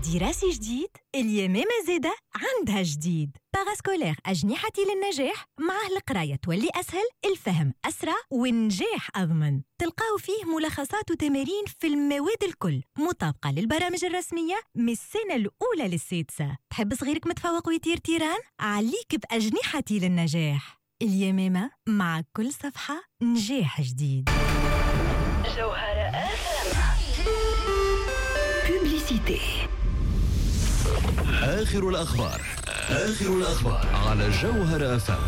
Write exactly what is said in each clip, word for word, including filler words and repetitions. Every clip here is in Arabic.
دراسي جديد؟ اليمامة زادة عندها جديد. باراسكولير أجنحتي للنجاح، معه القراية تولي أسهل، الفهم أسرع والنجاح أضمن. تلقاو فيه ملخصات وتمارين في المواد الكل مطابقة للبرامج الرسمية من السنة الأولى للسادسة. تحب صغيرك متفوق ويطير تيران؟ عليك بأجنحتي للنجاح. اليمامة مع كل صفحة نجاح جديد. جوهرة أفهم. بوبليسيتي. آخر الأخبار آخر الأخبار على جوهرة أفهم.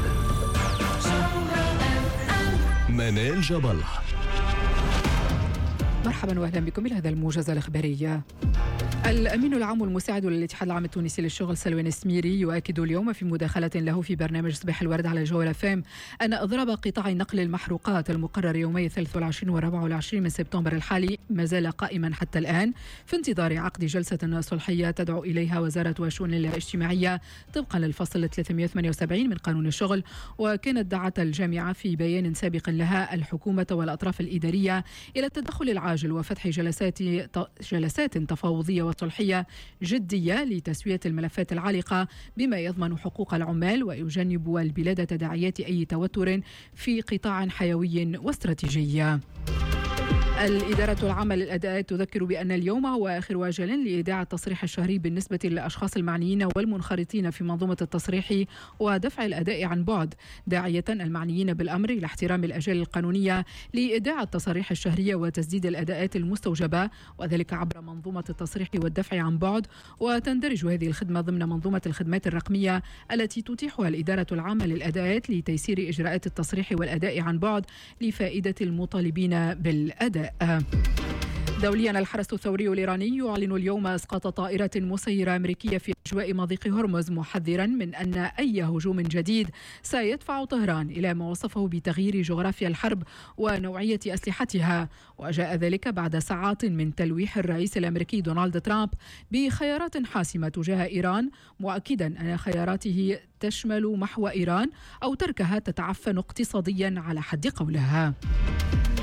منال جبل. مرحبا واهلا بكم إلى هذا الموجز الإخباري. الأمين العام المساعد للاتحاد العام التونسي للشغل سلوان السميري يؤكد اليوم في مداخلة له في برنامج صباح الورد على جوهرة فام أن إضراب قطاع نقل المحروقات المقرر يومي الثالث والعشرين والرابع والعشرين من سبتمبر الحالي ما زال قائما حتى الآن في انتظار عقد جلسة صلحية تدعو إليها وزارة الشؤون الاجتماعية طبقا للفصل ثلاثمائة وثمانية وسبعين من قانون الشغل. وكانت دعت الجامعة في بيان سابق لها الحكومة والأطراف الإدارية إلى التدخل العاجل وفتح جلسات جلسات تفاوضية وصلحية جدية لتسوية الملفات العالقة بما يضمن حقوق العمال ويجنب البلاد تداعيات أي توتر في قطاع حيوي واستراتيجي. الإدارة العامة للأداءات تذكر بأن اليوم هو آخر أجل لإيداع التصريح الشهري بالنسبة للأشخاص المعنيين والمنخرطين في منظومة التصريح ودفع الأداء عن بعد، داعية المعنيين بالأمر إلى احترام الأجال القانونية لإيداع التصاريح الشهرية وتسديد الأداءات المستوجبة، وذلك عبر منظومة التصريح والدفع عن بعد. وتندرج هذه الخدمة ضمن منظومة الخدمات الرقمية التي تتيحها الإدارة العامة للأداءات لتيسير إجراءات التصريح والأداء عن بعد لفائدة المطالبين بالأداء. دوليا، الحرس الثوري الإيراني يعلن اليوم إسقاط طائرة مسيرة أمريكية في أجواء مضيق هرمز، محذرا من أن أي هجوم جديد سيدفع طهران إلى ما وصفه بتغيير جغرافيا الحرب ونوعية أسلحتها. وجاء ذلك بعد ساعات من تلويح الرئيس الأمريكي دونالد ترامب بخيارات حاسمة تجاه إيران، مؤكدا أن خياراته تشمل محو إيران أو تركها تتعفن اقتصاديا على حد قولها.